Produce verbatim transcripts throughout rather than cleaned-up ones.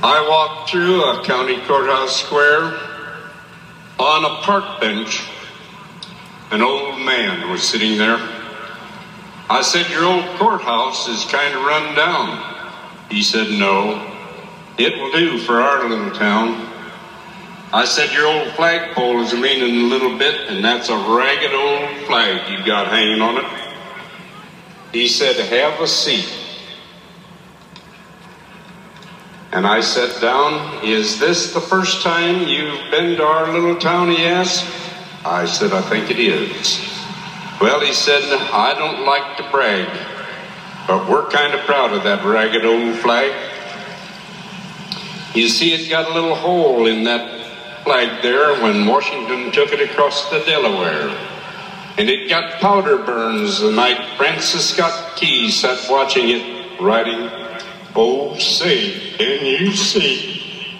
I walked through a county courthouse square. On a park bench, an old man was sitting there. I said, "Your old courthouse is kind of run down." He said, "No, it will do for our little town." I said, "Your old flagpole is leaning a little bit, and that's a ragged old flag you got hanging on it." He said, "Have a seat." And I sat down. "Is this the first time you've been to our little town?" he asked. I said, "I think it is." "Well," he said, "I don't like to brag, but we're kind of proud of that ragged old flag. You see, it got a little hole in that flag there when Washington took it across the Delaware. And it got powder burns the night Francis Scott Key sat watching it, writing, 'Oh, say, can you see?'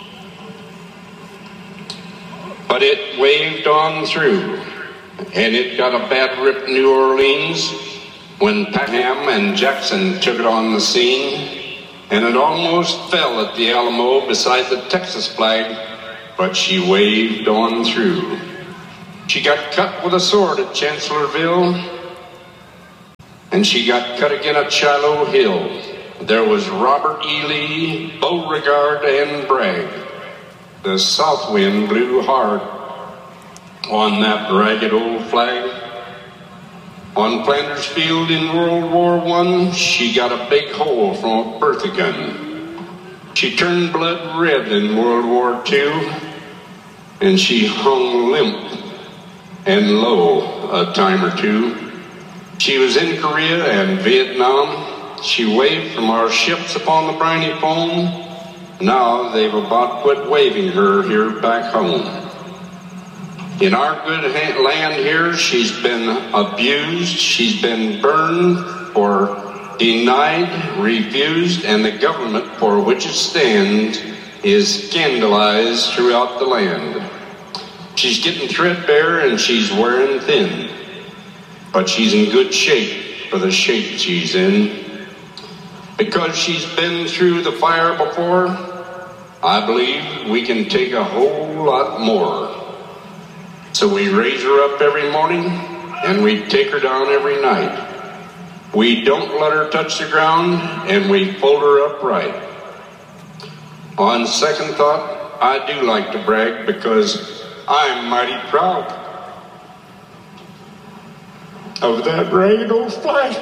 But it waved on through, and it got a bad rip in New Orleans when Packham and Jackson took it on the scene, and it almost fell at the Alamo beside the Texas flag, but she waved on through. She got cut with a sword at Chancellorsville, and she got cut again at Shiloh Hill. There was Robert E. Lee, Beauregard, and Bragg. The south wind blew hard on that ragged old flag. On Flanders Field in World War One, she got a big hole from a Bertha gun. She turned blood red in World War Two, and she hung limp and low a time or two. She was in Korea and Vietnam. She waved from our ships upon the briny foam. Now they've about quit waving her here back home. In our good ha- land here, she's been abused, she's been burned or denied, refused, and the government for which it stands is scandalized throughout the land. She's getting threadbare and she's wearing thin, but she's in good shape for the shape she's in. Because she's been through the fire before, I believe we can take a whole lot more. So we raise her up every morning, and we take her down every night. We don't let her touch the ground, and we fold her up right. On second thought, I do like to brag because I'm mighty proud of that ragged old flag.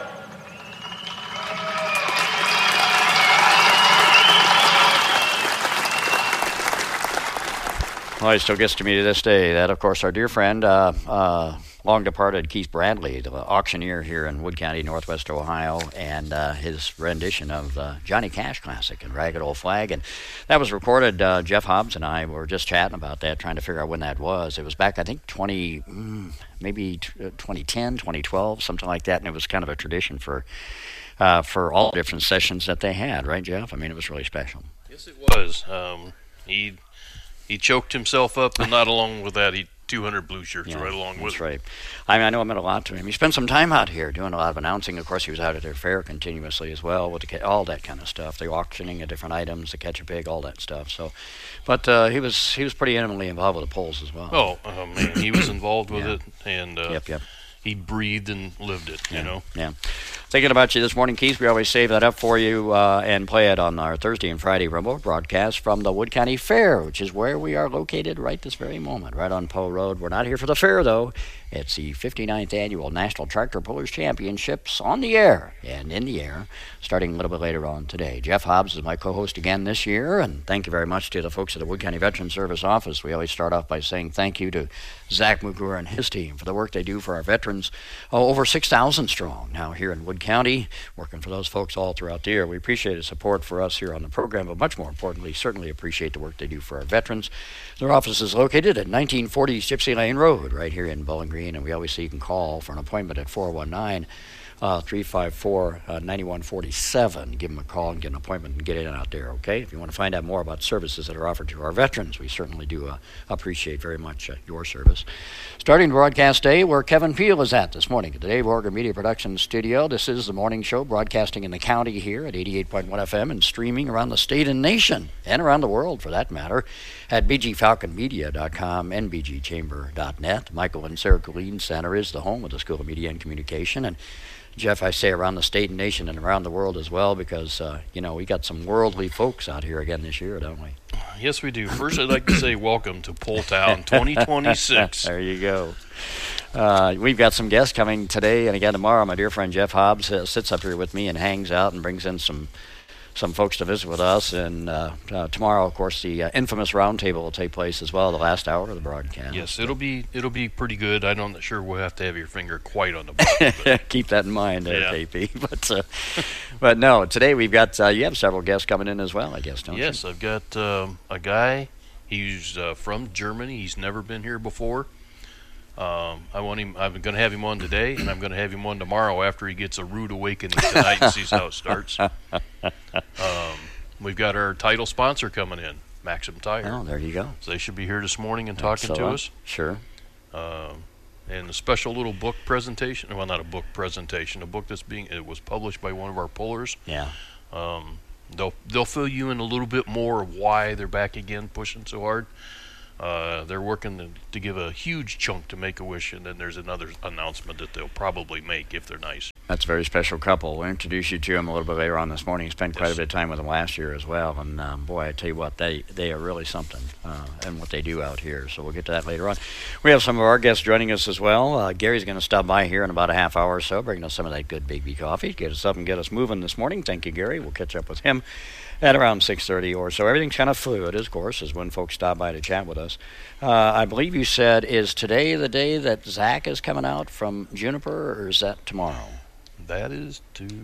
Well, it still gets to me to this day. That, of course, our dear friend, uh, uh, long-departed Keith Bradley, the auctioneer here in Wood County, Northwest Ohio, and uh, his rendition of the Johnny Cash classic and Ragged Old Flag. And that was recorded. Uh, Jeff Hobbs and I were just chatting about that, trying to figure out when that was. It was back, I think, twenty, mm, maybe twenty ten, twenty twelve, something like that. And it was kind of a tradition for uh, for all the different sessions that they had, right, Jeff? I mean, it was really special. Yes, it was. Um, he he choked himself up, and not along with that, he two hundred blue shirts yeah, right along with that's it. right. I mean, I know it meant a lot to him. He spent some time out here doing a lot of announcing. Of course, he was out at their fair continuously as well with the, all that kind of stuff, the auctioning of different items, the catch a pig, all that stuff. So, but uh, he was he was pretty intimately involved with the polls as well. Oh, uh, man, he was involved with yeah. it, and uh, yep, yep. he breathed and lived it, yeah. you know. Yeah. Thinking about you this morning, Keith. We always save that up for you uh, and play it on our Thursday and Friday remote broadcast from the Wood County Fair, which is where we are located right this very moment, right on Poe Road. We're not here for the fair, though. It's the fifty-ninth Annual National Tractor Pullers Championships on the air and in the air, starting a little bit later on today. Jeff Hobbs is my co-host again this year, and thank you very much to the folks at the Wood County Veterans Service Office. We always start off by saying thank you to Zach McGruer and his team for the work they do for our veterans. Oh, over six thousand strong now here in Wood County, working for those folks all throughout the year. We appreciate the support for us here on the program, but much more importantly, certainly appreciate the work they do for our veterans. Their office is located at nineteen forty Gypsy Lane Road right here in Bowling Green, and we always say you can call for an appointment at four one nine, uh, three five four, nine one four seven. Give them a call and get an appointment and get in out there, okay? If you want to find out more about services that are offered to our veterans, we certainly do uh, appreciate very much uh, your service. Starting broadcast day where Kevin Peel is at this morning at the Dave Horger Media Production Studio. This is the morning show broadcasting in the county here at eighty-eight point one F M and streaming around the state and nation and around the world for that matter at b g falcon media dot com and b g chamber dot net. Michael and Sarah Colleen Center is the home of the School of Media and Communication. And Jeff, I say around the state and nation and around the world as well because, uh, you know, we got some worldly folks out here again this year, don't we? Yes, we do. First, I'd like to say welcome to Poletown twenty twenty-six. There you go. Uh, we've got some guests coming today and again tomorrow. My dear friend Jeff Hobbs uh, sits up here with me and hangs out and brings in some some folks to visit with us. And uh, uh, tomorrow, of course, the uh, infamous roundtable will take place as well, the last hour of the broadcast. Yes, it'll be it'll be pretty good. I'm not sure we'll have to have your finger quite on the button. Keep that in mind there, Yeah. K P. But, uh, but no, today we've got, uh, you have several guests coming in as well, I guess, don't Yes, you? I've got um, a guy. He's uh, from Germany. He's never been here before. Um, I want him. I'm going to have him on today, and I'm going to have him on tomorrow after he gets a rude awakening tonight and sees how it starts. Um, we've got our title sponsor coming in, Maxim Tire. Oh, there you go. So they should be here this morning and talking to Excellent. us. Sure. Um, and a special little book presentation. Well, not a book presentation. A book that's being. It was published by one of our pullers. Yeah. Um, they'll they'll fill you in a little bit more of why they're back again pushing so hard. Uh, they're working to, to give a huge chunk to Make-A-Wish, and then there's another announcement that they'll probably make if they're nice. That's a very special couple. We'll introduce you to them a little bit later on this morning. Spent quite Yes. a bit of time with them last year as well. And, um, boy, I tell you what, they, they are really something uh, and what they do out here. So we'll get to that later on. We have some of our guests joining us as well. Uh, Gary's going to stop by here in about a half hour or so, bringing us some of that good baby coffee. Get us up and get us moving this morning. Thank you, Gary. We'll catch up with him at around six thirty or so. Everything's kind of fluid, of course, is when folks stop by to chat with us. Uh, I believe you said, is today the day that Zach is coming out from Juniper, or is that tomorrow? That is today,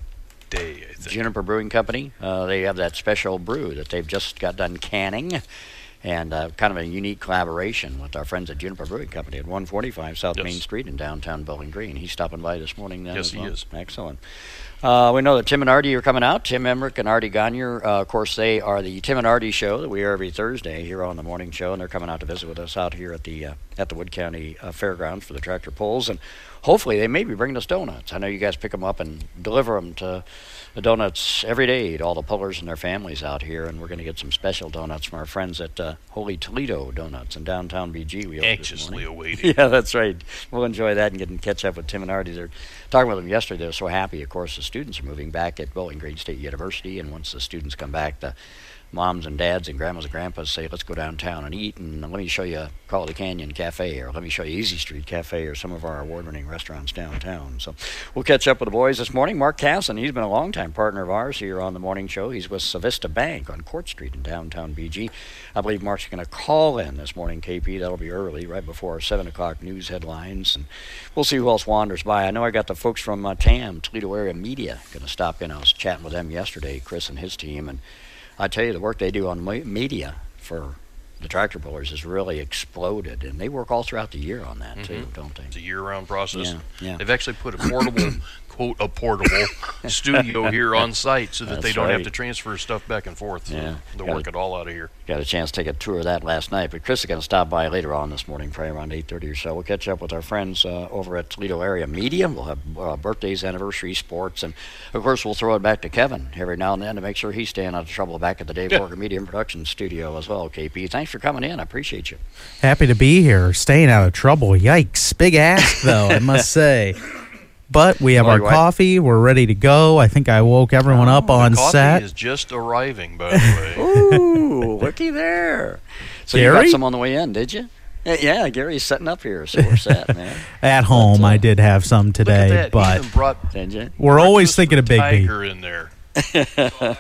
I think. Juniper Brewing Company. Uh, they have that special brew that they've just got done canning, and uh, kind of a unique collaboration with our friends at Juniper Brewing Company at one forty-five South Yes. Main Street in downtown Bowling Green. He's stopping by this morning then Yes, as he well. is. Excellent. Uh, we know that Tim and Artie are coming out. Tim Emmerich and Artie Gagne. Uh, of course, they are the Tim and Artie show that we air every Thursday here on the morning show, and they're coming out to visit with us out here at the uh, at the Wood County uh, Fairgrounds for the tractor pulls. And hopefully they may be bringing us donuts. I know you guys pick them up and deliver them to the donuts every day to all the pullers and their families out here, and we're going to get some special donuts from our friends at uh, Holy Toledo Donuts in downtown B G. We opened this Anxiously morning. awaiting. Yeah, that's right. We'll enjoy that and get and catch up with Tim and Artie. They're talking with them yesterday. They're so happy. Of course, the students are moving back at Bowling Green State University, and once the students come back, the moms and dads and grandmas and grandpas say, let's go downtown and eat, and let me show you Quality Canyon Cafe, or let me show you Easy Street Cafe, or some of our award-winning restaurants downtown. So we'll catch up with the boys this morning. Mark Casson, he's been a longtime partner of ours here on the morning show. He's with Savista Bank on Court Street in downtown B G. I believe Mark's going to call in this morning, K P. That'll be early, right before our seven o'clock news headlines, and we'll see who else wanders by. I know I got the folks from uh, T A M, Toledo Area Media, going to stop in. I was chatting with them yesterday, Chris and his team, and I tell you, the work they do on me- media for the tractor pullers has really exploded, and they work all throughout the year on that, too, Mhm. don't they? It's a year-round process. Yeah, yeah. They've actually put a portable, quote, a portable studio here on site so that That's they don't have right. to transfer stuff back and forth. So Yeah. they'll Got work it. it all out of here. Got a chance to take a tour of that last night, but Chris is going to stop by later on this morning, probably around eight thirty or so. We'll catch up with our friends uh, over at Toledo Area Media. We'll have uh, birthdays, anniversaries, sports, and, of course, we'll throw it back to Kevin every now and then to make sure he's staying out of trouble back at the Dave Horger Media and Production Studio as well, K P. Thanks for coming in. I appreciate you. Happy to be here. Staying out of trouble. Yikes. Big ask, though, I must say. But we have Well, our your wife- coffee. We're ready to go. I think I woke everyone up on the coffee set. is just arriving, by the way. Ooh, looky there. So you Gary? got some on the way in, did you? Yeah, yeah, Gary's setting up here, so we're set, man. At home, But, uh, I did have some Look today, at that. He but even brought Did you? we're always breakfast thinking with of Big B. Tiger in there. Look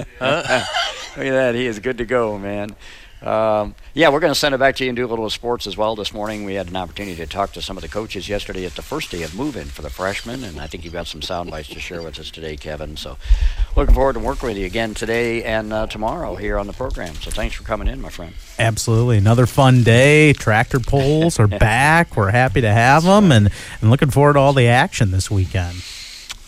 at that. He is good to go, man. Um, yeah, we're going to send it back to you and do a little of sports as well this morning. We had an opportunity to talk to some of the coaches yesterday at the first day of move-in for the freshmen, and I think you've got some sound bites to share with us today, Kevin. So looking forward to working with you again today and uh, tomorrow here on the program. So thanks for coming in, my friend. Absolutely. Another fun day. Tractor pulls are back. We're happy to have them, and, and looking forward to all the action this weekend.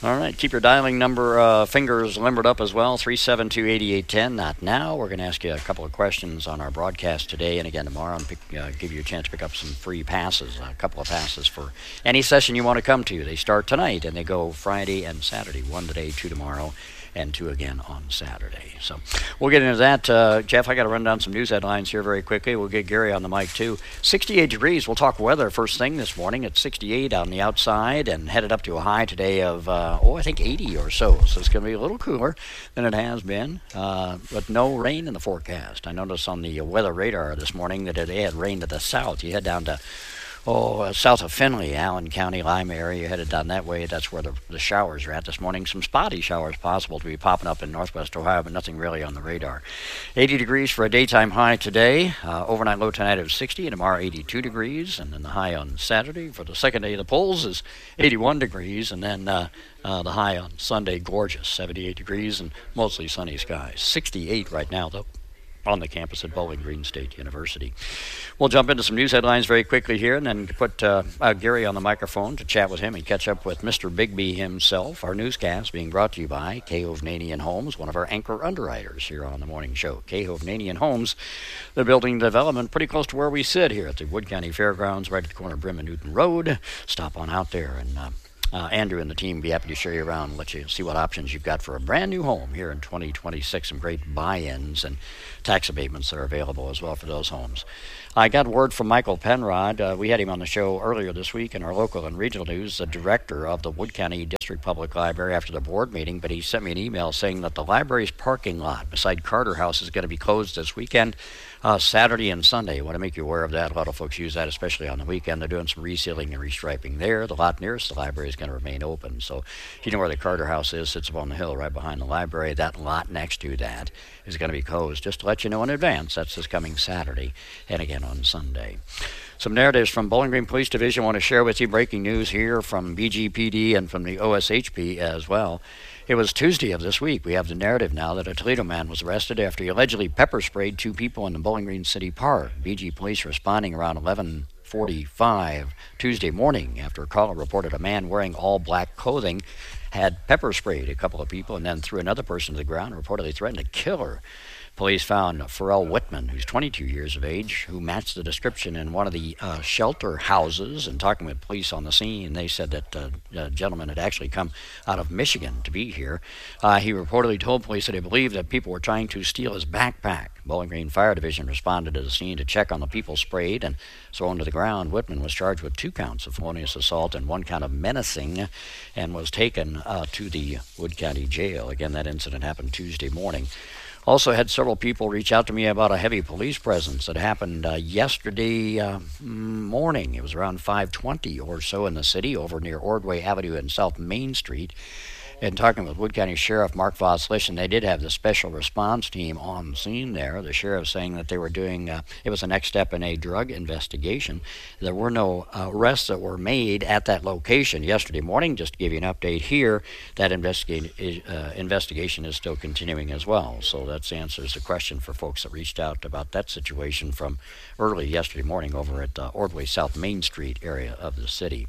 All right, keep your dialing number uh, fingers limbered up as well, three seven two, eight eight one zero. Not now. We're going to ask you a couple of questions on our broadcast today and again tomorrow, and pick, uh, give you a chance to pick up some free passes, a couple of passes for any session you want to come to. They start tonight, and they go Friday and Saturday, one today, two tomorrow, and two again on Saturday. So we'll get into that. Uh, Jeff, I got to run down some news headlines here very quickly. We'll get Gary on the mic, too. sixty-eight degrees. We'll talk weather first thing this morning. It's sixty-eight on the outside and headed up to a high today of, uh, oh, I think eighty or so. So it's going to be a little cooler than it has been, uh, but no rain in the forecast. I noticed on the weather radar this morning that it had rain to the south. You head down to Oh, uh, south of Findlay, Allen County, Lima area, headed down that way. That's where the, the showers are at this morning. Some spotty showers possible to be popping up in northwest Ohio, but nothing really on the radar. eighty degrees for a daytime high today. Uh, overnight low tonight of sixty, and tomorrow eighty-two degrees. And then the high on Saturday for the second day of the polls is eighty-one degrees. And then uh, uh, the high on Sunday, gorgeous, seventy-eight degrees and mostly sunny skies. sixty-eight right now, though, on the campus at Bowling Green State University. We'll jump into some news headlines very quickly here and then put uh, uh, Gary on the microphone to chat with him and catch up with Mister Bigby himself. Our newscast being brought to you by K. Hovnanian Homes, one of our anchor underwriters here on the morning show. K. Hovnanian Homes, the building development pretty close to where we sit here at the Wood County Fairgrounds, right at the corner of Brim and Newton Road. Stop on out there and uh, Uh, Andrew and the team be happy to show you around and let you see what options you've got for a brand new home here in twenty twenty-six. Some great buy-ins and tax abatements that are available as well for those homes. I got word from Michael Penrod. Uh, we had him on the show earlier this week in our local and regional news, the director of the Wood County District Public Library after the board meeting, but he sent me an email saying that the library's parking lot beside Carter House is going to be closed this weekend, uh, Saturday and Sunday. I want to make you aware of that. A lot of folks use that, especially on the weekend. They're doing some resealing and restriping there. The lot nearest the library is going to remain open. So if you know where the Carter House is, sits up on the hill right behind the library. That lot next to that is going to be closed. Just to let you know in advance, that's this coming Saturday and again on Sunday. Some narratives from Bowling Green Police Division I want to share with you. Breaking news here from B G P D and from the O S H P as well. It was Tuesday of this week. We have the narrative now that a Toledo man was arrested after he allegedly pepper sprayed two people in the Bowling Green City Park. B G police responding around eleven forty-five Tuesday morning after a caller reported a man wearing all black clothing had pepper sprayed a couple of people and then threw another person to the ground and reportedly threatened to kill her. Police found Pharrell Whitman, who's twenty-two years of age, who matched the description in one of the uh, shelter houses. And talking with police on the scene, they said that uh, the gentleman had actually come out of Michigan to be here. Uh, he reportedly told police that he believed that people were trying to steal his backpack. Bowling Green Fire Division responded to the scene to check on the people sprayed and thrown to the ground. Whitman was charged with two counts of felonious assault and one count of menacing and was taken uh, to the Wood County Jail. Again, that incident happened Tuesday morning. Also had several people reach out to me about a heavy police presence that happened uh, yesterday uh, morning. It was around five twenty or so in the city over near Ordway Avenue and South Main Street. And talking with Wood County Sheriff Mark Voslish, and they did have the special response team on scene there. The sheriff saying that they were doing, uh, it was the next step in a drug investigation. There were no uh, arrests that were made at that location yesterday morning. Just to give you an update here, that investigate, uh, investigation is still continuing as well. So that answers the question for folks that reached out about that situation from early yesterday morning over at uh, Ordway South Main Street area of the city.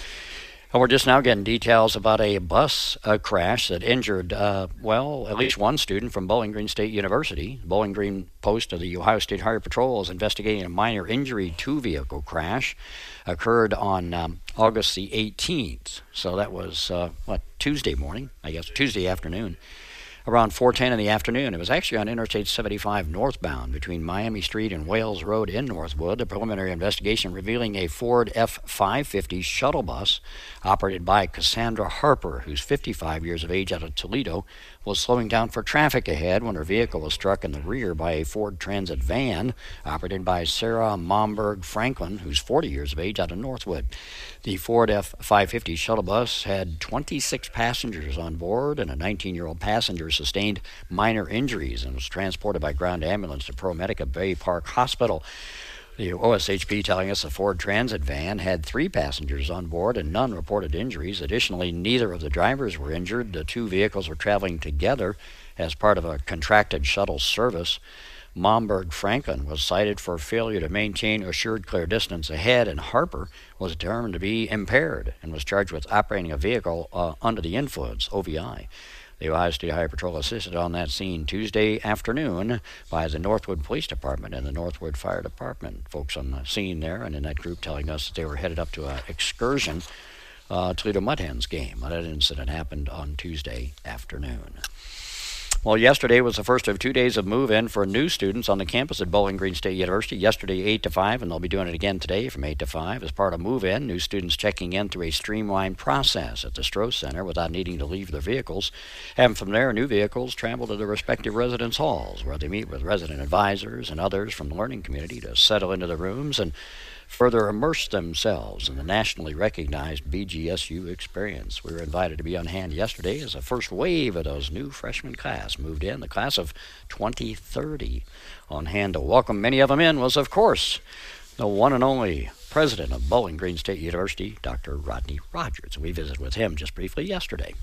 And we're just now getting details about a bus uh, crash that injured, uh, well, at least one student from Bowling Green State University. Bowling Green Post of the Ohio State Highway Patrol is investigating a minor injury two-vehicle crash. Occurred on um, August the eighteenth. So that was, uh, what, Tuesday morning, I guess, Tuesday afternoon. Around four ten in the afternoon. It was actually on Interstate seventy-five northbound between Miami Street and Wales Road in Northwood. The preliminary investigation revealing a Ford F five fifty shuttle bus operated by Cassandra Harper, who's fifty-five years of age, out of Toledo, was slowing down for traffic ahead when her vehicle was struck in the rear by a Ford Transit van operated by Sarah Momberg Franklin, who's forty years of age, out of Northwood. The Ford F five fifty shuttle bus had twenty-six passengers on board, and a nineteen-year-old passenger sustained minor injuries and was transported by ground ambulance to ProMedica Bay Park Hospital. The O S H P telling us the Ford Transit van had three passengers on board and none reported injuries. Additionally, neither of the drivers were injured. The two vehicles were traveling together as part of a contracted shuttle service. Momberg Franklin was cited for failure to maintain assured clear distance ahead, and Harper was determined to be impaired and was charged with operating a vehicle uh, under the influence, O V I. The Ohio State Highway Patrol assisted on that scene Tuesday afternoon by the Northwood Police Department and the Northwood Fire Department. Folks on the scene there and in that group telling us that they were headed up to an excursion uh, Toledo Mud Hens game. That incident happened on Tuesday afternoon. Well, yesterday was the first of two days of move-in for new students on the campus at Bowling Green State University. Yesterday, eight to five, and they'll be doing it again today from eight to five. As part of move-in, new students checking in through a streamlined process at the Stroh Center without needing to leave their vehicles. And from there, new vehicles travel to their respective residence halls, where they meet with resident advisors and others from the learning community to settle into the rooms and further immerse themselves in the nationally recognized B G S U experience. We were invited to be on hand yesterday as the first wave of those new freshman class moved in, the class of twenty thirty. On hand to welcome many of them in was, of course, the one and only president of Bowling Green State University, Doctor Rodney Rogers. We visited with him just briefly yesterday.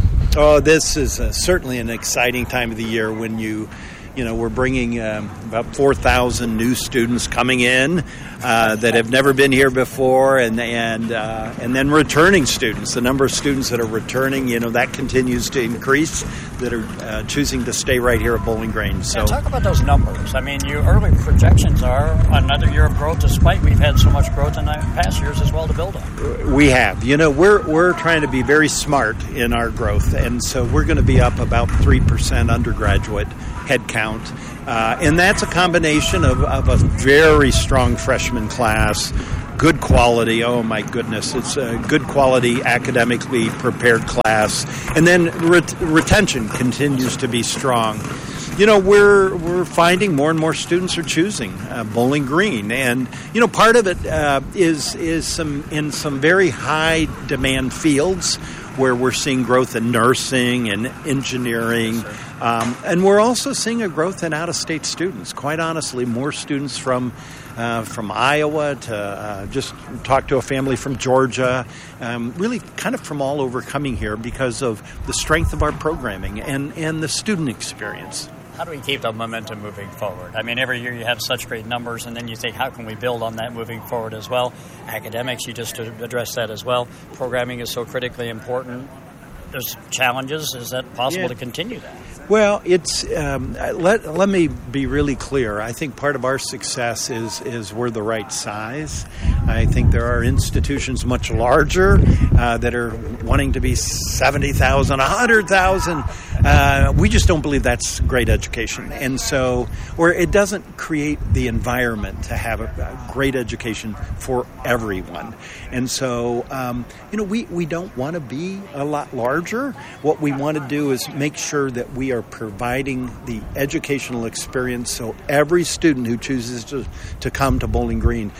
Oh, this is uh, certainly an exciting time of the year when you You know, we're bringing um, about four thousand new students coming in uh, that have never been here before, and and uh, and then returning students. The number of students that are returning, you know, that continues to increase, that are uh, choosing to stay right here at Bowling Green. So yeah, talk about those numbers. I mean, your early projections are another year of growth, despite we've had so much growth in the past years as well to build on. We have. You know, we're we're trying to be very smart in our growth, and so we're going to be up about three percent undergraduate head count. Uh, and that's a combination of, of a very strong freshman class, good quality, oh my goodness, it's a good quality academically prepared class. And then ret- retention continues to be strong. You know, we're we're finding more and more students are choosing uh, Bowling Green, and you know, part of it uh, is is some in some very high demand fields where we're seeing growth in nursing and engineering, um, and we're also seeing a growth in out-of-state students. Quite honestly, more students from uh, from Iowa to uh, just talk to a family from Georgia, um, really kind of from all over coming here because of the strength of our programming and, and the student experience. How do we keep the momentum moving forward? I mean, every year you have such great numbers, and then you think, how can we build on that moving forward as well? Academics, you just addressed that as well. Programming is so critically important. There's challenges. Is that possible yeah. to continue that? Well, it's um, let let me be really clear. I think part of our success is is we're the right size. I think there are institutions much larger uh, that are wanting to be seventy thousand, one hundred thousand. Uh, we just don't believe that's great education. And so, or it doesn't create the environment to have a, a great education for everyone. And so, um, you know, we, we don't want to be a lot larger. What we want to do is make sure that we are providing the educational experience so every student who chooses to, to come to Bowling Green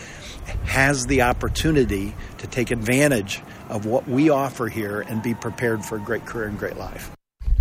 has the opportunity to take advantage of what we offer here and be prepared for a great career and great life.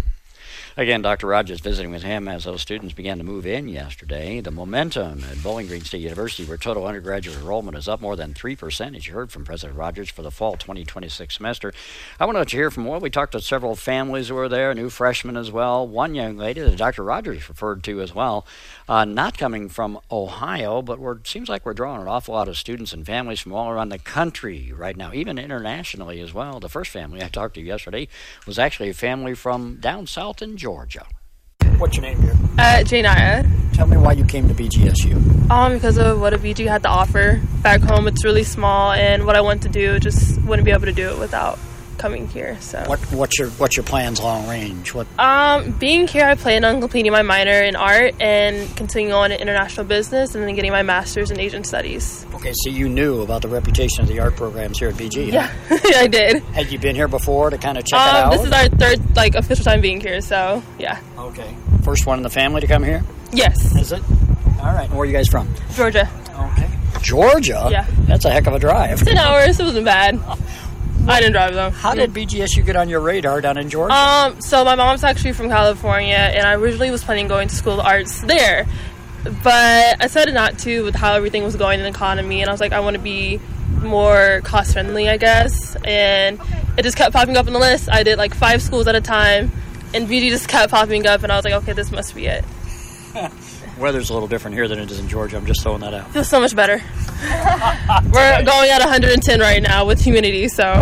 Again, Doctor Rogers visiting with him as those students began to move in yesterday. The momentum at Bowling Green State University, where total undergraduate enrollment is up more than three percent, as you heard from President Rogers, for the fall twenty twenty-six semester. I want to let you hear from more. We talked to several families who were there, new freshmen as well. One young lady that Doctor Rogers referred to as well, uh, not coming from Ohio, but it seems like we're drawing an awful lot of students and families from all around the country right now, even internationally as well. The first family I talked to yesterday was actually a family from down south in Georgia. Georgia. What's your name, dear? Uh, Janaya. Tell me why you came to B G S U. Um, because of what a B G had to offer. Back home, it's really small, and what I want to do, just wouldn't be able to do it without coming here. So. What What's your What's your plans long range? What? Um, being here, I plan on completing my minor in art and continuing on in international business, and then getting my master's in Asian studies. Okay, so you knew about the reputation of the art programs here at B G. Yeah, huh? I did. Had you been here before to kind of check um, it out? This is our third, like, official time being here, so yeah. Okay, first one in the family to come here? Yes. Is it? All right. And where are you guys from? Georgia. Okay. Georgia? Yeah. That's a heck of a drive. Ten hours. It wasn't bad. I didn't drive though. How did B G S U get on your radar down in Georgia? Um, so my mom's actually from California, and I originally was planning on going to school of arts there, but I decided not to with how everything was going in the economy, and I was like, I want to be more cost friendly, I guess, and it just kept popping up on the list. I did like five schools at a time, and B G just kept popping up, and I was like, okay, this must be it. Weather's a little different here than it is in Georgia. I'm just throwing that out. Feels so much better. We're going at one hundred ten right now with humidity, so.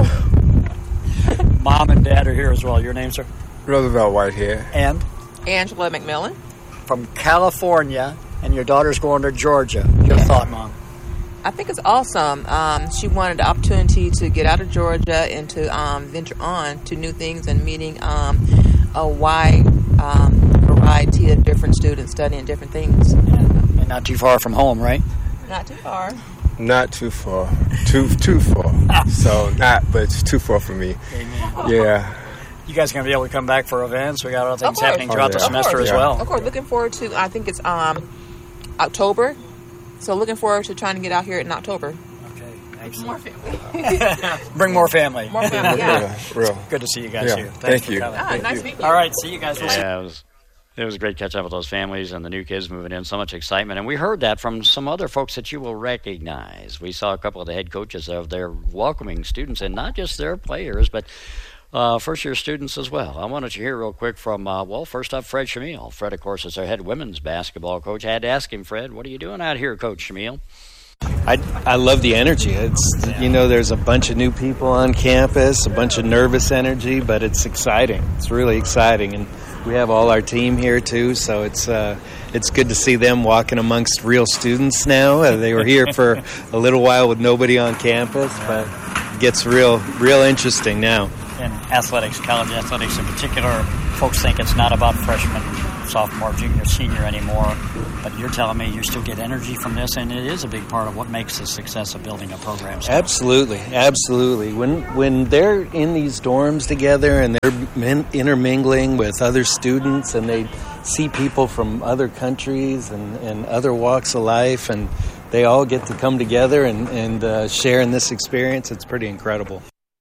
Mom and Dad are here as well. Your name, sir? Roosevelt Whitehead. And? Angela McMillan. From California, and your daughter's going to Georgia. Your thought, Mom? I think it's awesome. Um, she wanted the opportunity to get out of Georgia and to um, venture on to new things and meeting um, a wide um, variety of different students studying different things. Yeah. And not too far from home, right? Not too far. Not too far. Too too far. So not, but it's too far for me. Amen. Yeah. You guys going to be able to come back for events? We got other things happening throughout oh, yeah. the semester as yeah. well. Of course, looking forward to, I think it's um, October. So looking forward to trying to get out here in October. Okay, excellent. More family. Bring more family. More family, yeah. yeah. Real. Good to see you guys yeah. here. Thanks Thank for you. coming. Ah, nice meeting you. All right, see you guys. We'll see- yeah, it was, it was great catching up with those families and the new kids moving in. So much excitement. And we heard that from some other folks that you will recognize. We saw a couple of the head coaches of their welcoming students, and not just their players, but Uh, first-year students as well. I wanted to hear real quick from, uh, well, first up, Fred Shamil. Fred, of course, is their head women's basketball coach. I had to ask him, Fred, what are you doing out here, Coach Shamil? I, I love the energy. It's, you know, there's a bunch of new people on campus, a bunch of nervous energy, but it's exciting. It's really exciting. And we have all our team here, too, so it's uh, it's good to see them walking amongst real students now. Uh, they were here for a little while with nobody on campus, but it gets real, real interesting now. In athletics, college athletics in particular, folks think it's not about freshman, sophomore, junior, senior anymore. But you're telling me you still get energy from this, and it is a big part of what makes the success of building a program. Still. Absolutely, absolutely. When when they're in these dorms together and they're min- intermingling with other students and they see people from other countries and, and other walks of life, and they all get to come together and, and uh, share in this experience, it's pretty incredible.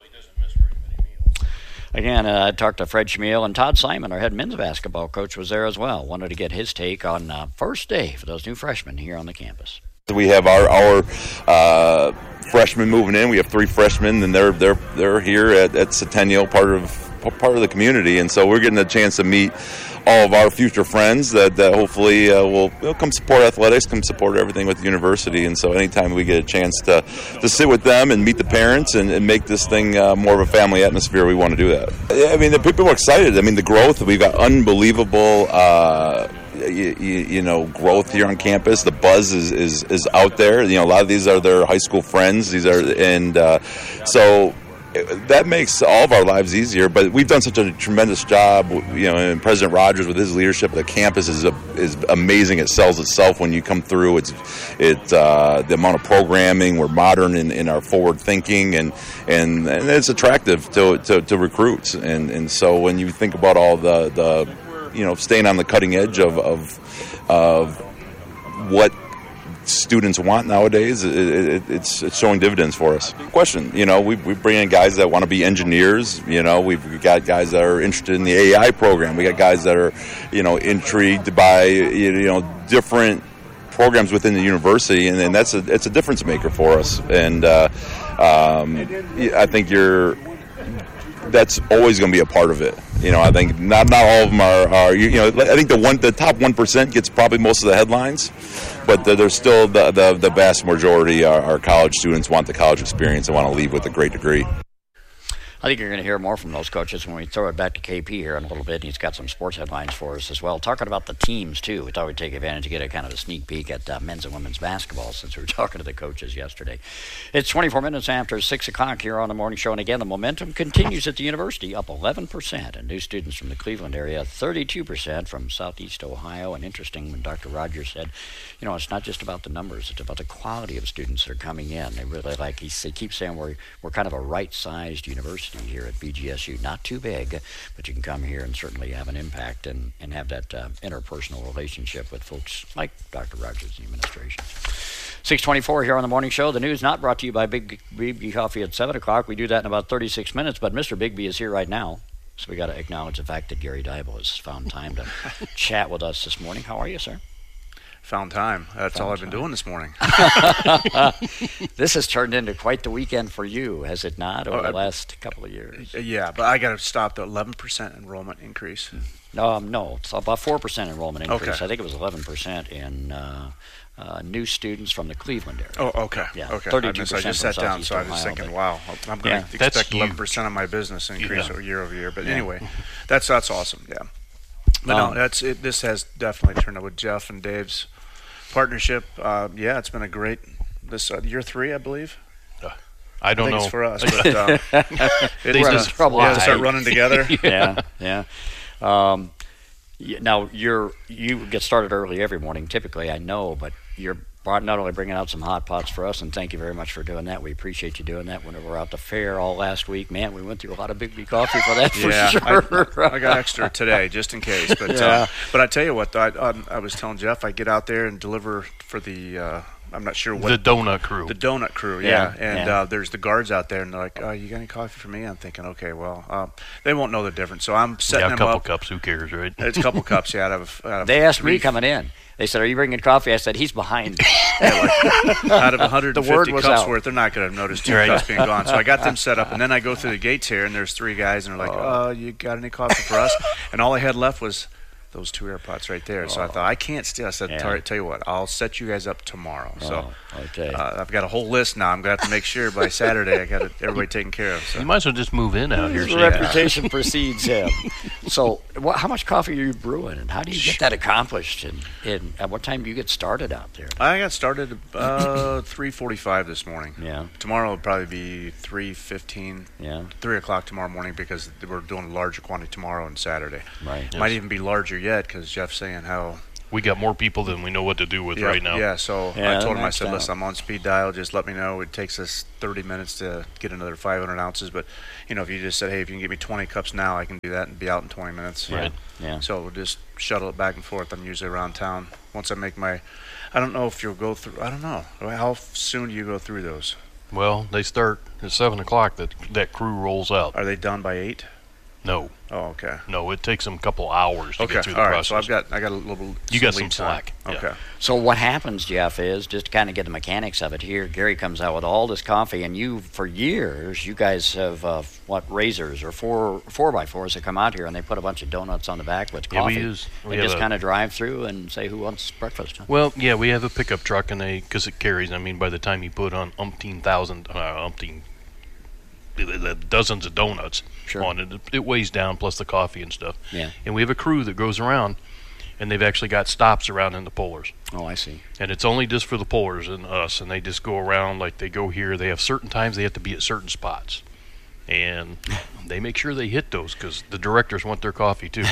Again, uh, I talked to Fred Shamil, and Todd Simon, our head men's basketball coach, was there as well. Wanted to get his take on uh, first day for those new freshmen here on the campus. We have our our uh, freshmen moving in. We have three freshmen, and they're they're they're here at, at Centennial, part of part of the community, and so we're getting a chance to meet all of our future friends that, that hopefully uh, will, will come support athletics, come support everything with the university. And so anytime we get a chance to, to sit with them and meet the parents and, and make this thing uh, more of a family atmosphere, we want to do that. I mean, the people are excited. I mean, the growth, we've got unbelievable uh, you, you, you know, growth here on campus. The buzz is, is, is out there. You know, a lot of these are their high school friends. These are, and uh, so that makes all of our lives easier, but we've done such a tremendous job, you know, and President Rogers with his leadership of the campus is a, is amazing. It sells itself when you come through. It's it uh, the amount of programming. We're modern in, in our forward thinking, and, and and it's attractive to to, to recruits. And, and so when you think about all the, the you know, staying on the cutting edge of of, of what students want nowadays, it, it, it's it's showing dividends for us. Question, you know, we we bring in guys that want to be engineers. You know, we've got guys that are interested in the A I program. We got guys that are, you know, intrigued by, you know, different programs within the university, and, and that's a it's a difference maker for us. And uh, um, I think you're. That's always going to be a part of it. You know, I think not not all of them are, are you, you know, I think the one the top one percent gets probably most of the headlines, but there's still the, the, the vast majority are, are college students, want the college experience and want to leave with a great degree. I think you're going to hear more from those coaches when we throw it back to K P here in a little bit. He's got some sports headlines for us as well. Talking about the teams, too. We thought we'd take advantage to get a kind of a sneak peek at uh, men's and women's basketball since we were talking to the coaches yesterday. It's twenty-four minutes after six o'clock here on the morning show. And again, the momentum continues at the university, up eleven percent. And new students from the Cleveland area, thirty-two percent from southeast Ohio. And interesting when Doctor Rogers said, you know, it's not just about the numbers. It's about the quality of students that are coming in. They really like, he, he keeps saying we're, we're kind of a right-sized university here at B G S U. Not too big, but you can come here and certainly have an impact and, and have that uh, interpersonal relationship with folks like Doctor Rogers and the administration. six twenty-four here on the morning show. The news not brought to you by Big Bigby Coffee at seven o'clock. We do that in about thirty-six minutes, but Mister Bigby is here right now. So we got to acknowledge the fact that Gary Dybel has found time to chat with us this morning. How are you, sir? Found time. That's Found all I've been time. doing this morning. This has turned into quite the weekend for you, has it not, over Oh, the I- last couple of years? Yeah, but I got to stop the eleven percent enrollment increase. No, um, no, it's about four percent enrollment increase. Okay. I think it was eleven percent in uh, uh, new students from the Cleveland area. Oh, okay. Yeah, okay. thirty-two I, missed- I percent just from sat down, Southeast so I was Ohio, thinking, but- wow, I'm going Yeah. to That's expect huge. eleven percent of my business increase Yeah. year over year. But Yeah. anyway, that's that's awesome. Yeah. But Um, no, that's it. This has definitely turned out with Jeff and Dave's partnership. Uh, yeah, it's been a great this uh, year three, I believe. I don't I think know. it's for us, but uh, They it's, uh, just trouble yeah, to start hide. running together. yeah, yeah. Um, y- now you're you get started early every morning. Typically, I know, but you're brought- not only bringing out some hot pots for us, and thank you very much for doing that. We appreciate you doing that. When we were out the fair all last week, man, we went through a lot of Big B coffee for that for yeah, sure. I, I got extra today just in case. But Yeah. uh, but I tell you what, though, I, um, I was telling Jeff, I get out there and deliver for the. Uh, I'm not sure what The donut crew. The donut crew, Yeah, yeah. And yeah. Uh, there's the guards out there, and they're like, "Oh, you got any coffee for me?" I'm thinking, okay, well, uh, they won't know the difference. So I'm setting yeah, a them couple up. cups. Who cares, right? It's a couple cups, yeah. Out of, out of They asked three, me coming in. They said, "Are you bringing coffee?" I said, "He's behind." out of one hundred The word fifty was cups out. worth. They're not going to notice two Right. cups being gone. So I got them set up, and then I go through the gates here, and there's three guys, and they're like, "Oh, you got any coffee for us?" And all I had left was those two air pots right there. So I thought, I can't steal. I said, Yeah. tell, tell you what, I'll set you guys up tomorrow. So Oh, okay. uh, I've got a whole list now. I'm going to have to make sure by Saturday I got it, everybody taken care of. So. You might as well just move in out here. His so you- reputation precedes him. So, what, how much coffee are you brewing, and how do you get that accomplished? And, and at what time do you get started out there? I got started uh, three forty-five this morning. Yeah, Tomorrow will probably be three fifteen, yeah, three o'clock tomorrow morning because we're doing a larger quantity tomorrow and Saturday. right. Might even be larger yet because Jeff's saying how. We got more people than we know what to do with Yeah, right now. Yeah, so Yeah, I told him, I maxed said, out. listen, I'm on speed dial. Just let me know. It takes us thirty minutes to get another five hundred ounces. But, you know, if you just said, hey, if you can get me twenty cups now, I can do that and be out in twenty minutes. Right. Yeah. So we'll just shuttle it back and forth. I'm usually around town. Once I make my, I don't know if you'll go through, I don't know. How soon do you go through those? Well, they start at seven o'clock. That that crew rolls out. Are they done by eight? No, Oh, okay. no, it takes them a couple hours to Okay, get through the all right. process. So I've got, I got a little. You got lead some time. slack, yeah. Okay. So what happens, Jeff, is just to kind of get the mechanics of it here. Gary comes out with all this coffee, and you, for years, you guys have uh, what razors or four four by fours that come out here, and they put a bunch of donuts on the back with Yeah, we coffee. use- we They have just a- kind of drive through and say who wants breakfast. Huh? Well, yeah, we have a pickup truck, and they because it carries. I mean, by the time you put on umpteen thousand, uh, umpteen uh, dozens of donuts Sure. on it, it weighs down plus the coffee and stuff. Yeah. And we have a crew that goes around, and they've actually got stops around in the pullers. Oh, I see. And it's only just for the pullers and us, and they just go around like they go here. They have certain times they have to be at certain spots, and they make sure they hit those because the directors want their coffee too.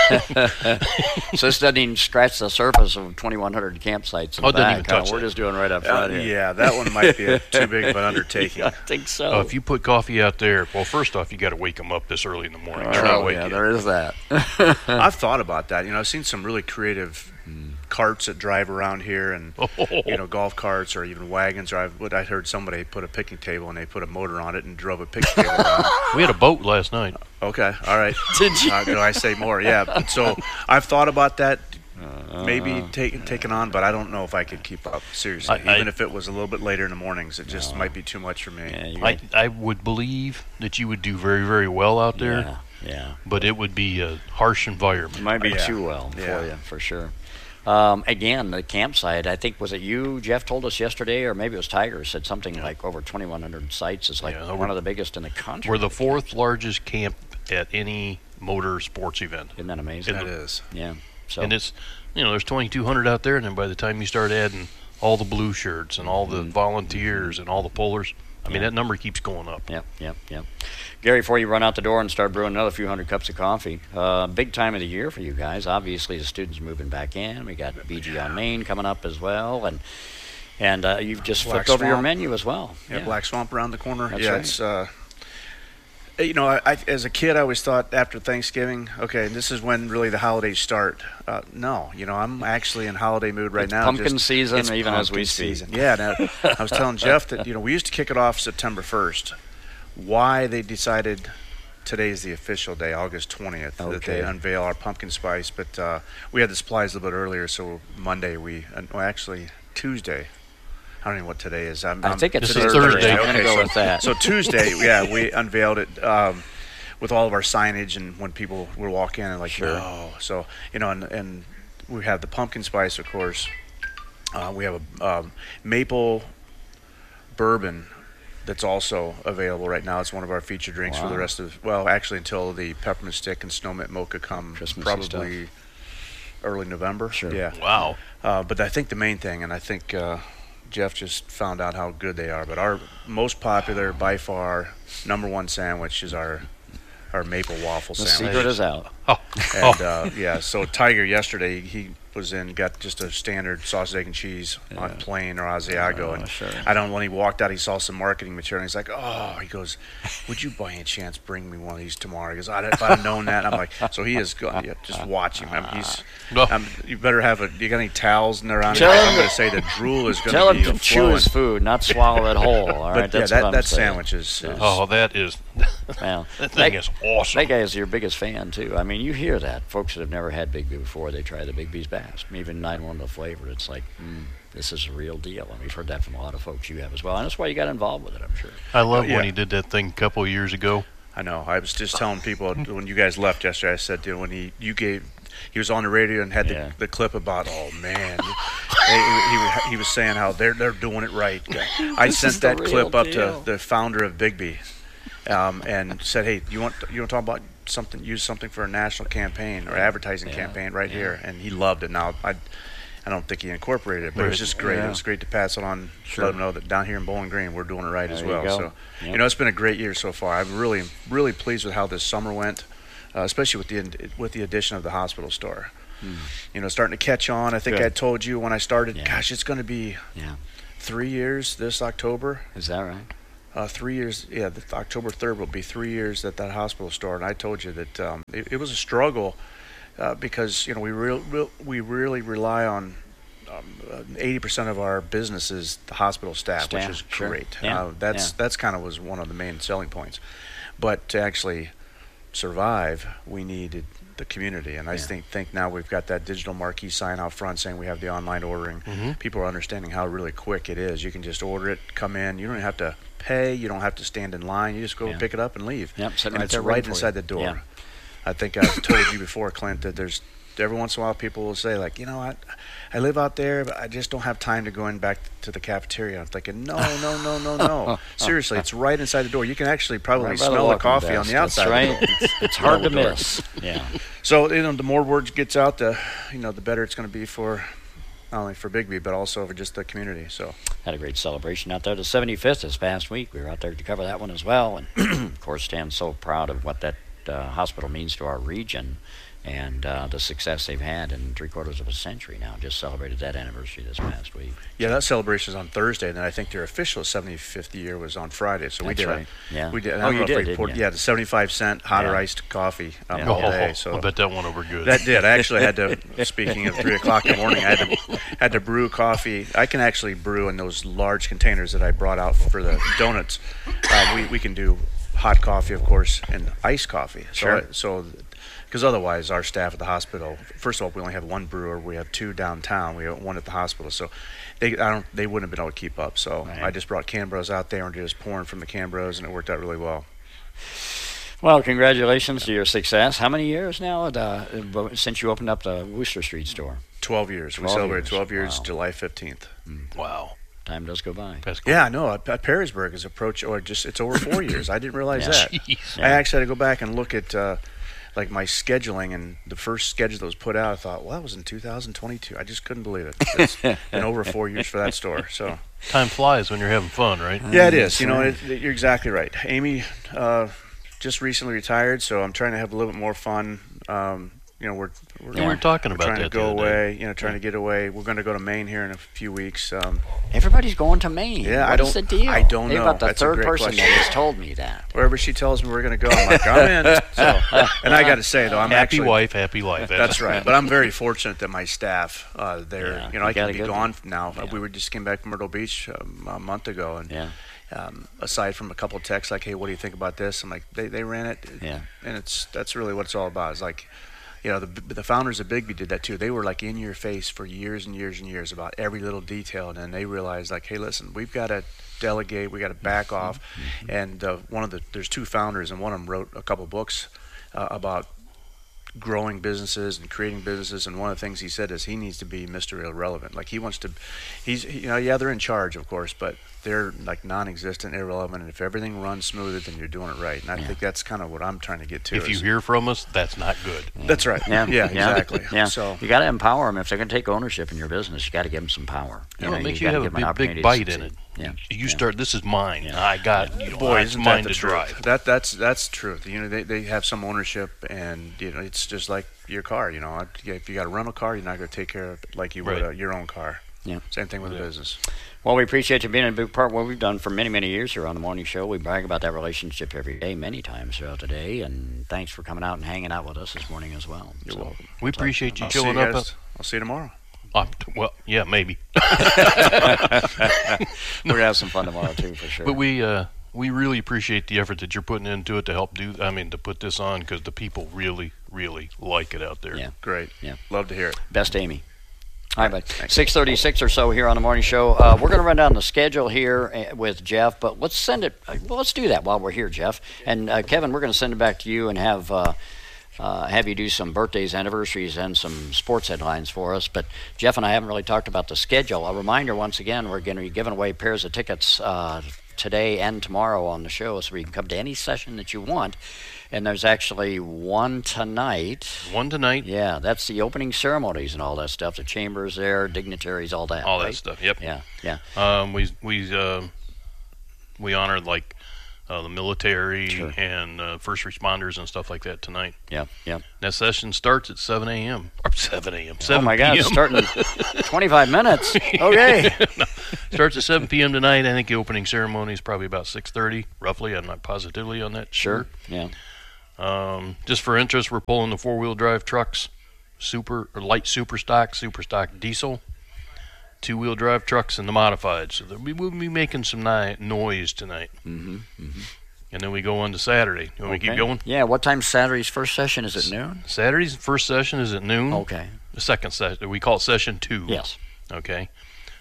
So this doesn't even scratch the surface of twenty-one hundred campsites in Oh, the it doesn't back. even huh? touch We're it. just doing right up Uh, front here. yeah, that one might be a, too big of an undertaking. I think so. Oh, if you put coffee out there, well, first off, you got to wake them up this early in the morning. Oh, They're not yeah, waking. there is that. I've thought about that. You know, I've seen some really creative carts that drive around here, and you know, golf carts or even wagons. Or I've, what I heard somebody put a picnic table and they put a motor on it and drove a picnic table around. We had a boat last night. Okay, all right. Did you? Uh, do I say more? Yeah. So I've thought about that. Maybe take, taking on, but I don't know if I could keep up. Seriously, I- I- even if it was a little bit later in the mornings, it just might be too much for me. Yeah, you I, got- I would believe that you would do very, very well out there, yeah, yeah. but it would be a harsh It environment. might be Yeah. too well Yeah. for you, for sure. Um, again, the campsite, I think, was it you, Jeff, told us yesterday, or maybe it was Tiger, said something like over twenty-one hundred sites. It's like Yeah, one we're- of the biggest in the country. We're the fourth largest camp at any motor sports event. Isn't that amazing? That is. Yeah. So, And it's, you know, there's twenty-two hundred out there, and then by the time you start adding all the blue shirts and all the volunteers and all the pullers, I mean, Mm-hmm. Yeah. that number keeps going up. Yep, yep, yep. Gary, before you run out the door and start brewing another few hundred cups of coffee, uh, big time of the year for you guys. Obviously, the students moving back in. We got B G on Main coming up as well, and and uh, you've just Black flipped over your Swamp. menu as well. Yeah, Black Swamp around the corner. That's yeah, right. it's uh, you know, I, I, as a kid, I always thought after Thanksgiving, okay, this is when really the holidays start. Uh, no, you know, I'm actually in holiday mood right It's now. pumpkin just- season it's even as we pumpkin speak. season. Yeah, now, I was telling Jeff that you know we used to kick it off September first. Why they decided today's the official day, August twentieth, that Okay. they unveil our pumpkin spice. But uh, we had the supplies a little bit earlier, so Monday we, uh, well, actually Tuesday. I don't know what today is. I'm, I I'm- think it's today's Thursday. I'm gonna Okay, go so, with that. So Tuesday, yeah, we unveiled it um, with all of our signage, and when people would walk in, and like, Sure. no. So you know, and, and we have the pumpkin spice, of course. Uh, we have a um, maple bourbon that's also available right now. It's one of our feature drinks for the Wow. rest of, well, actually until the peppermint stick and snowmint mocha come Christmassy probably early November. Sure. Yeah. Wow. Uh, but I think the main thing, and I think uh, Jeff just found out how good they are, but our most popular, by far, number one sandwich is our our maple waffle The sandwich. secret is out. Oh. And uh, yeah, so Tiger yesterday, he was in, got just a standard sausage, egg, and cheese on plain or Asiago. Oh, and sure. I don't, when he walked out, he saw some marketing material. And he's like, oh, he goes, would you by any chance bring me one of these tomorrow? He goes, I'd, if I'd have known that. I'm like, so he is good. Yeah, just watch him. I mean, he's, um, you better have a, you got any towels in there on Tell him? him I'm going to- to say the drool is going Tell to be him to chew flowing. his food, not swallow it whole. All right, But that's yeah, that, what I'm that saying. sandwich is, is Oh, that is. Well, that thing is awesome. That guy is your biggest fan too. I mean, you hear that folks that have never had Big B before, they try the Big B's Bass. Even nine one the flavor. It's like, mm, this is a real deal, and we've heard that from a lot of folks. You have as well, and that's why you got involved with it, I'm sure. I love Yeah. when he did that thing a couple of years ago. I know. I was just telling people when you guys left yesterday. I said, dude, when he you gave, he was on the radio and had the, Yeah. the clip about, oh man, he, he, he was saying how they're they're doing it right. I This sent is the that real clip up deal. to the founder of Big B, um, and said, hey, you want you want to talk about something? Use something for a national campaign or advertising Yeah. campaign right Yeah. here, and he loved it. Now I. I don't think he incorporated it, but it was Right. just great. Yeah. It was great to pass it on, Sure. let him know that down here in Bowling Green, we're doing it right as There you well. go. So, Yep. you know, it's been a great year so far. I'm really, really pleased with how this summer went, uh, especially with the with the addition of the hospital store. You know, starting to catch on. I think Good. I told you when I started, Yeah. gosh, it's going to be Yeah. three years this October. Is that right? Uh, three years, yeah. The, October third will be three years at that hospital store, and I told you that um, it, it was a struggle uh, because you know we real, real we really rely on um, eighty percent of our business is the hospital staff, Staff, which is sure. great. Yeah, Uh, that's yeah. that's kind of was one of the main selling points. But to actually survive, we needed the community, and I Yeah. think think now we've got that digital marquee sign out front saying we have the online ordering. Mm-hmm. People are understanding how really quick it is. You can just order it, come in. You don't have to pay. You don't have to stand in line. You just go Yeah. pick it up and leave. Yep, sitting and right it's there right waiting for inside you. the door. Yeah. I think I've told you before, Clint, that there's every once in a while people will say like, you know, I, I live out there, but I just don't have time to go in back to the cafeteria. I'm thinking, no, no, no, no, no. Seriously, it's right inside the door. You can actually probably Right by the smell the welcome coffee desk. on the That's outside. right. Of the door. It's, it's hard to Double door. miss. Yeah. So you know, the more word gets out, the you know, the better it's going to be for not only for Big B, but also for just the community. So Had a great celebration out there. The seventy-fifth this past week. We were out there to cover that one as well. And, of course, Stan's so proud of what that uh, hospital means to our region and uh, the success they've had in three quarters of a century now. Just celebrated that anniversary this past week. yeah, that celebration is on Thursday, and then I think their official seventy-fifth year was on Friday. So we That's did right. a, Yeah. we did. I Oh, don't you know if did, we didn't poured- you? Yeah, the seventy-five cent hot Yeah. or iced coffee um, Yeah. all Oh, day. So I bet that went over good. That did. I actually had to. Speaking of three o'clock in the morning, I had to had to brew coffee. I can actually brew in those large containers that I brought out for the donuts. Uh, we we can do hot coffee, of course, and iced coffee. So Sure. I, so. Because otherwise, our staff at the hospital. First of all, we only have one brewer. We have two downtown. We have one at the hospital. So, they I don't they wouldn't have been able to keep up. So Right. I just brought Canberras out there and just pouring from the Canberras, and it worked out really well. Well, congratulations to your success. How many years now at, uh, since you opened up the Worcester Street store? Twelve years. We twelve celebrated years. twelve years, Wow. July fifteenth. Wow. Time does go by. That's cool. Yeah, no, at, at Perrysburg is approach or just it's over four years. I didn't realize Yeah. that. Jeez. I actually had to go back and look at uh, like my scheduling, and the first schedule that was put out, I thought, well, that was in two thousand twenty-two. I just couldn't believe it. It's been over four years for that store. So Time flies when you're having fun, right? yeah, it is. That's You know, right. it, it- you're exactly right. Amy uh, just recently retired, so I'm trying to have a little bit more fun. Um, you know, we're we're, yeah. we were talking we're about trying that to go away. day. You know, trying yeah. to get away. We're going to go to Maine here in a few weeks. Um, Everybody's going to Maine. Yeah, what I don't. is the deal? I don't You're know. about the That's third a great person question. that has told me that. Wherever she tells me we're going to go, I'm like, I'm in. So, and I got to say though, I'm happy actually, wife, happy life. That's, that's right. But I'm very fortunate that my staff, uh, they're, yeah, you know, you I can be gone one. now. Yeah. We were just came back from Myrtle Beach um, a month ago, and yeah. um, aside from a couple of texts like, "Hey, what do you think about this?" I'm like, they they ran it. Yeah. And it's that's really what it's all about. It's like, you know, the the founders of Bigby did that too. They were like in your face for years and years and years about every little detail, and then they realized like, hey, listen, we've got to delegate, we got to back off. Mm-hmm. And uh, one of the there's two founders, and one of them wrote a couple books uh, about growing businesses and creating businesses, and one of the things he said is he needs to be Mister Irrelevant. Like he wants to, he's you know yeah they're in charge of course, but they're like non-existent, irrelevant, and if everything runs smooth, then you're doing it right. And I yeah. think that's kind of what I'm trying to get to. If you is, hear from us, that's not good. Yeah. That's right. Yeah, yeah, exactly. Yeah. So you got to empower them. If they're going to take ownership in your business, you got to give them some power. You You know, know, it makes you, you, gotta have give a big, big bite in it. Yeah. You yeah. start. This is mine. Yeah. I got. You know, Boy, it's isn't mine that the to truth? drive. That that's that's truth. You know, they they have some ownership, and you know, it's just like your car. You know, if you got a rental car, you're not going to take care of it like you would right. a, your own car. Yeah. Same thing with yeah. a business. Well, we appreciate you being a big part of what we've done for many, many years here on the morning show. We brag about that relationship every day, many times throughout the day, and thanks for coming out and hanging out with us this morning as well. You're so, welcome. We appreciate you I'll showing you up. Guys. I'll see you tomorrow. Uh, well, yeah, maybe. We're gonna have some fun tomorrow too, for sure. But we uh, we really appreciate the effort that you're putting into it to help do. I mean, to put this on because the people really, really like it out there. Yeah, great. Yeah, love to hear it. Best Amy. All right, bud. six thirty-six or so here on the morning show. Uh, we're going to run down the schedule here with Jeff, but let's send it. Well, let's do that while we're here, Jeff. And uh, Kevin, we're going to send it back to you and have uh, uh, have you do some birthdays, anniversaries, and some sports headlines for us. But Jeff and I haven't really talked about the schedule. A reminder, once again, we're going to be giving away pairs of tickets uh, today and tomorrow on the show, so you can come to any session that you want. And there's actually one tonight. One tonight? Yeah, that's the opening ceremonies and all that stuff. The chambers there, dignitaries, all that. All right? that stuff. Yep. Yeah, yeah. Um, we we uh, we honored like uh, the military sure. and uh, first responders and stuff like that tonight. Yeah, yeah. That session starts at seven a.m. or seven a.m. Oh my God, it's starting twenty-five minutes. Okay. No, starts at seven p.m. tonight. I think the opening ceremony is probably about six thirty, roughly. I'm not positively on that. Sure. Yeah. Um, just for interest, we're pulling the four-wheel drive trucks, super or light super stock, super stock diesel, two-wheel drive trucks, and the modified. So we will be making some ni- noise tonight. Mm-hmm. Mm-hmm. And then we go on to Saturday. You want okay. me to keep going? Yeah. What time's Saturday's first session? Is it noon? Saturday's first session is at noon. Okay. The second session, we call it session two. Yes. Okay.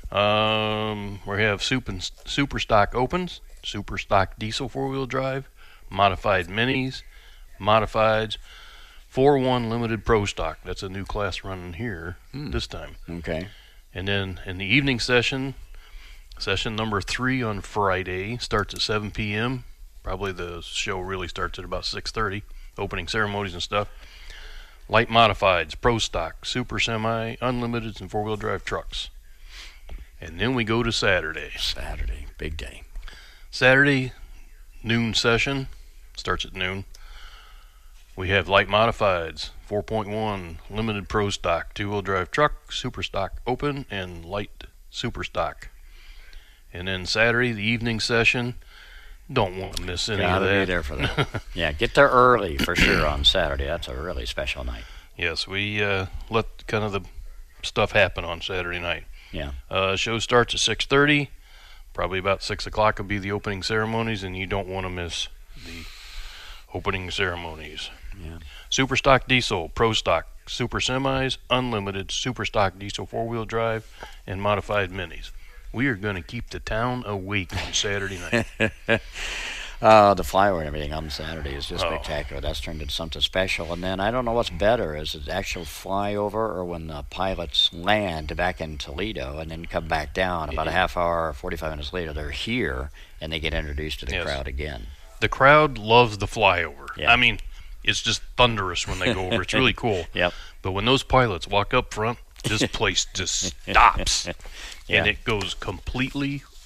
Um, we have super, super stock opens, super stock diesel four-wheel drive, modified minis, modifieds, four one limited pro stock. That's a new class running here hmm. this time. Okay. And then in the evening session, session number three on Friday starts at seven p.m. Probably the show really starts at about six thirty, opening ceremonies and stuff. Light modifieds, pro stock, super semi, unlimiteds, and four-wheel drive trucks. And then we go to Saturday. Saturday, big day. Saturday, noon session, starts at noon. We have light modifieds, four point one, limited pro stock, two-wheel drive truck, super stock open, and light super stock. And then Saturday, the evening session, don't want to miss any Gotta of that. be there for that. Yeah, get there early for sure on Saturday. That's a really special night. Yes, we uh, let kind of the stuff happen on Saturday night. Yeah. Uh, show starts at six thirty. Probably about six o'clock will be the opening ceremonies, and you don't want to miss the opening ceremonies. Yeah. Super stock diesel, pro stock, super semis, unlimited, super stock diesel four-wheel drive, and modified minis. We are going to keep the town awake on Saturday night. uh, the flyover and everything on Saturday is just Oh. spectacular. That's turned into something special. And then I don't know what's better, is it actual flyover or when the pilots land back in Toledo and then come back down about a half hour or forty-five minutes later, they're here and they get introduced to the Yes. crowd again. The crowd loves the flyover. Yeah. I mean, it's just thunderous when they go over. It's really cool. Yep. But when those pilots walk up front, this place just stops. Yeah. And it goes completely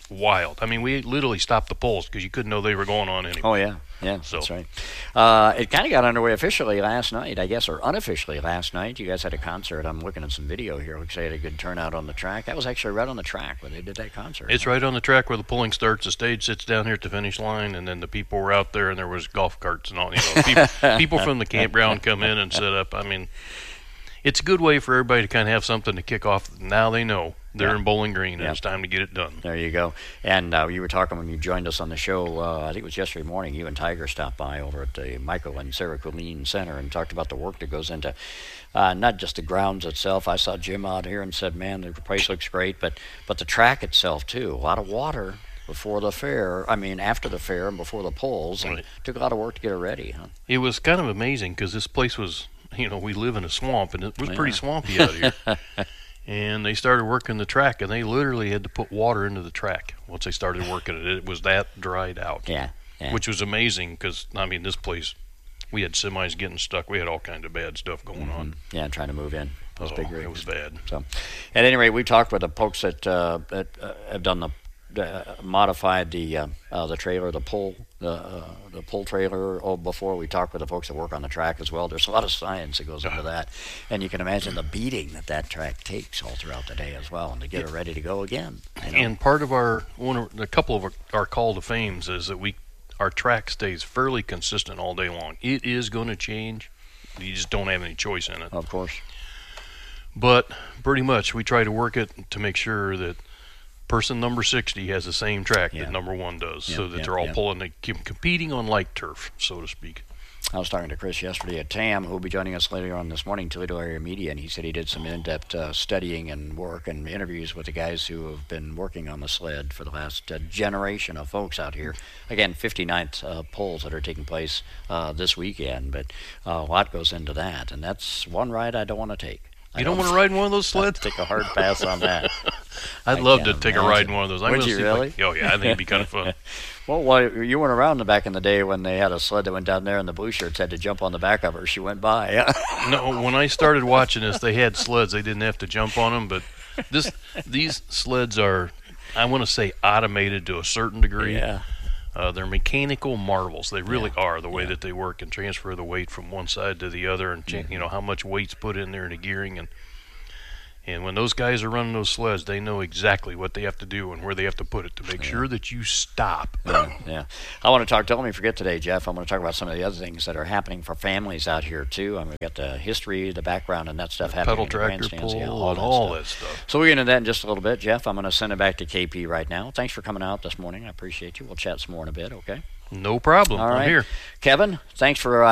wild. I mean, we literally stopped the polls because you couldn't know they were going on anyway. Oh, yeah. Yeah, So- that's right. Uh, it kind of got underway officially last night, I guess, or unofficially last night. You guys had a concert. I'm looking at some video here. Looks like you had a good turnout on the track. That was actually right on the track where they did that concert. It's right on the track where the pulling starts. The stage sits down here at the finish line, and then the people were out there, and there was golf carts and all. You know, people, people from the campground come in and set up. I mean, it's a good way for everybody to kind of have something to kick off. Now they know they're Yeah. in Bowling Green, and Yeah. it's time to get it done. There you go. And uh, you were talking when you joined us on the show, uh, I think it was yesterday morning, you and Tiger stopped by over at the Michael and Sarah Colleen Center and talked about the work that goes into uh, not just the grounds itself. I saw Jim out here and said, man, the place looks great, but, but the track itself, too. A lot of water before the fair, I mean, after the fair and before the polls. And Right. took a lot of work to get it ready, huh? It was kind of amazing because this place was, you know, we live in a swamp, and it was pretty Yeah. swampy out here. And they started working the track, and they literally had to put water into the track once they started working it. It was that dried out. Yeah. yeah. Which was amazing because, I mean, this place, we had semis getting stuck. We had all kinds of bad stuff going on. Yeah, trying to move in. Those Oh, big it rigs. was bad. So, at any rate, we talked with the folks that uh, that uh, have done the uh, modified the uh, uh, the trailer, the pull the uh, the pull trailer. Oh, before we talked with the folks that work on the track as well. There's a lot of science that goes into that, and you can imagine the beating that that track takes all throughout the day as well, and to get it ready to go again. You know? And part of our, one of, a couple of our, our call to fames is that we, our track stays fairly consistent all day long. It is going to change. You just don't have any choice in it. Of course. But pretty much we try to work it to make sure that person number sixty has the same track Yeah. that number one does, Yeah, so that yeah, they're all yeah. pulling, the, competing on like turf, so to speak. I was talking to Chris yesterday at T A M, who will be joining us later on this morning, Toledo Area Media, and he said he did some in-depth uh, studying and work and interviews with the guys who have been working on the sled for the last uh, generation of folks out here. Again, fifty-ninth uh, polls that are taking place uh, this weekend, but uh, a lot goes into that, and that's one ride I don't want to take. I You don't want to ride in one of those sleds? Take a hard pass on that. I'd I love to can't take a imagine. ride in one of those. I'm Would gonna you see if I- really? oh, yeah, I think it'd be kind of fun. Well, well, you weren't around back in the day when they had a sled that went down there and the blue shirts had to jump on the back of her. She went by. No, when I started watching this, they had sleds. They didn't have to jump on them, but this these sleds are, I want to say, automated to a certain degree. Yeah. Uh, they're mechanical marvels. They really Yeah. are, the way Yeah. that they work and transfer the weight from one side to the other, and cha- you know how much weight's put in there in the gearing. And and when those guys are running those sleds, they know exactly what they have to do and where they have to put it to make sure that you stop. Yeah, yeah. I want to talk, don't let me forget today, Jeff, I want to talk about some of the other things that are happening for families out here, too. I mean, we've got the history, the background, and that stuff happening Pedal in the tractor grandstands. Yeah, pull and all stuff. that stuff. So we'll get into that in just a little bit. Jeff, I'm going to send it back to K P right now. Thanks for coming out this morning. I appreciate you. We'll chat some more in a bit, okay? No problem. All I'm right. here. Kevin, thanks for uh,